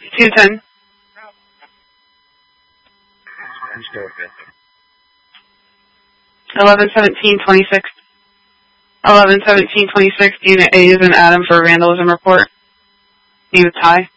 210. 11-17-26. 11-17-26, Unit A is in Adam for a vandalism report. Name is Ty.